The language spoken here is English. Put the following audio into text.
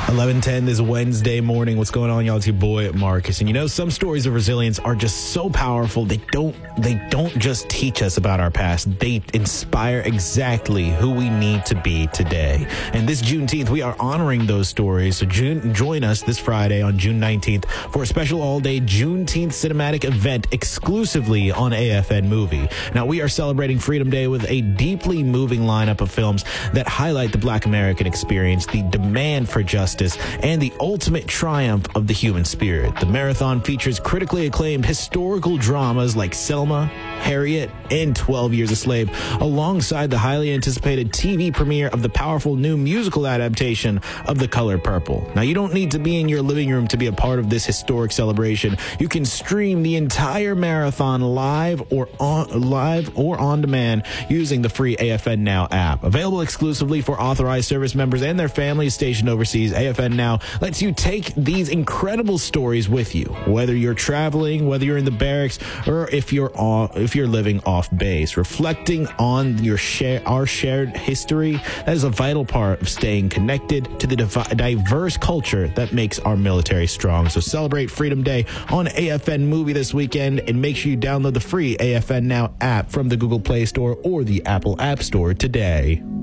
11:10 this Wednesday morning. What's going on, y'all? It's your boy Marcus. And you know, some stories of resilience are just so powerful. They don't just teach us about our past. They inspire exactly who we need to be today. And this Juneteenth, we are honoring those stories. So join us this Friday on June 19th for a special all-day Juneteenth cinematic event exclusively on AFN Movie. Now, we are celebrating Freedom Day with a deeply moving lineup of films that highlight the Black American experience, the demand for justice, and the ultimate triumph of the human spirit. The marathon features critically acclaimed historical dramas like Selma, Harriet, and 12 Years a Slave, alongside the highly anticipated TV premiere of the powerful new musical adaptation of The Color Purple. Now, you don't need to be in your living room to be a part of this historic celebration. You can stream the entire marathon live or on demand using the free AFN Now app. Available exclusively for authorized service members and their families stationed overseas, AFN Now lets you take these incredible stories with you, whether you're traveling, whether you're in the barracks, or if you're living off base. Reflecting on our shared history, that is a vital part of staying connected to the diverse culture that makes our military strong. So celebrate Freedom Day on AFN Movie this weekend, and make sure you download the free AFN Now app from the Google Play Store or the Apple App Store today.